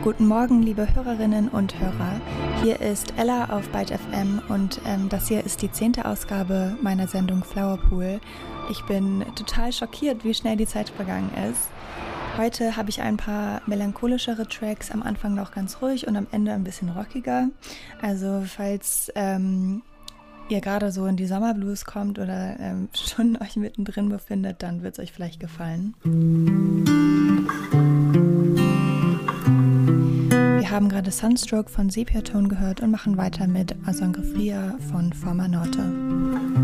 Guten Morgen, liebe Hörerinnen und Hörer. Hier ist Ella auf Byte FM und das hier ist die 10. Ausgabe meiner Sendung Flowerpool. Ich bin total schockiert, wie schnell die Zeit vergangen ist. Heute habe ich ein paar melancholischere Tracks, am Anfang noch ganz ruhig und am Ende ein bisschen rockiger. Also falls ihr gerade so in die Sommerblues kommt oder schon euch mittendrin befindet, dann wird es euch vielleicht gefallen. Wir haben gerade Sunstroke von Sepiatone gehört und machen weiter mit A Sangre Fria von Forma Norte.